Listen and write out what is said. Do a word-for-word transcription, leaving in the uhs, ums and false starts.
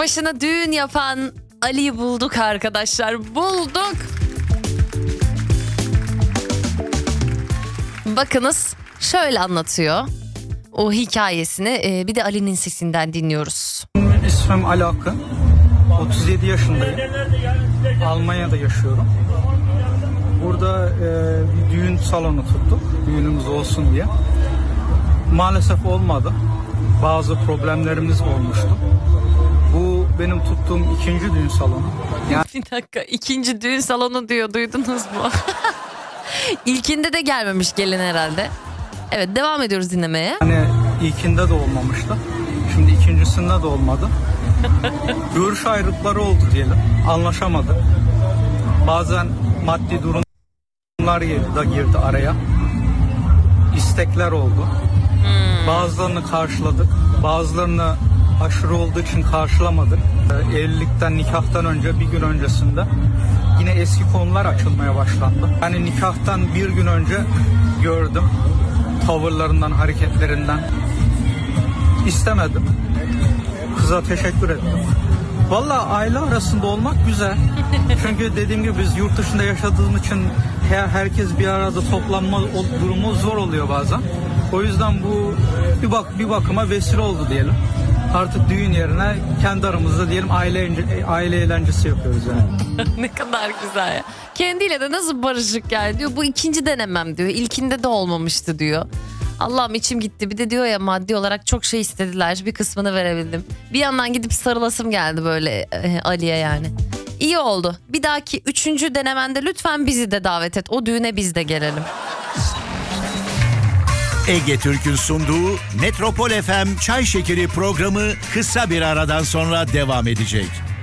başına düğün yapan Ali'yi bulduk arkadaşlar. Bulduk. Bakınız şöyle anlatıyor o hikayesini. Ee, bir de Ali'nin sesinden dinliyoruz. İsmim Ali Akın. otuz yedi yaşındayım. Almanya'da yaşıyorum. Burada e, bir düğün salonu tuttuk. Düğünümüz olsun diye. Maalesef olmadı. Bazı problemlerimiz olmuştu. Bu benim tuttuğum ikinci düğün salonu. Yani... Bir dakika, ikinci düğün salonu diyor, duydunuz mu? İlkinde de gelmemiş gelin herhalde. Evet, devam ediyoruz dinlemeye. Yani ilkinde de olmamıştı. Şimdi ikincisinde de olmadı. Görüş ayrılıkları oldu diyelim. Anlaşamadık. Bazen maddi durumlar da girdi araya. İstekler oldu. Hmm. Bazılarını karşıladık. Bazılarını aşırı olduğu için karşılamadık. Ee, evlilikten, nikahtan önce bir gün öncesinde yine eski konular açılmaya başlandı. Yani nikahtan bir gün önce gördüm. Tavırlarından, hareketlerinden. İstemedim. Kıza teşekkür ettim. Vallahi aile arasında olmak güzel. Çünkü dediğim gibi biz yurt dışında yaşadığımız için her, herkes bir arada toplanma durumu zor oluyor bazen. O yüzden bu bir bak bir bakıma vesile oldu diyelim. Artık düğün yerine kendi aramızda diyelim aile aile eğlencesi yapıyoruz yani. Ne kadar güzel ya. Kendiyle de nasıl barışık yani diyor. Bu ikinci denemem diyor. İlkinde de olmamıştı diyor. Allah'ım içim gitti. Bir de diyor ya, maddi olarak çok şey istediler. Bir kısmını verebildim. Bir yandan gidip sarılasım geldi böyle e, Ali'ye yani. İyi oldu. Bir dahaki üçüncü denemende lütfen bizi de davet et. O düğüne biz de gelelim. Ege Türk'ün sunduğu Metropol F M Çay Şekeri programı kısa bir aradan sonra devam edecek.